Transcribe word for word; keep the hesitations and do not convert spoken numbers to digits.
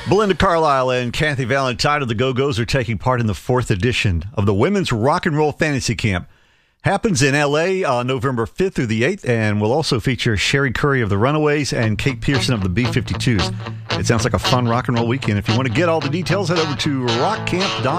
Belinda Carlisle and Kathy Valentine of the Go-Go's are taking part in the fourth edition of the Women's Rock and Roll Fantasy Camp. Happens in L A on November fifth through the eighth, and will also feature Sherry Curry of the Runaways and Kate Pearson of the B fifty-twos. It sounds like a fun rock and roll weekend. If you want to get all the details, head over to rock camp dot com.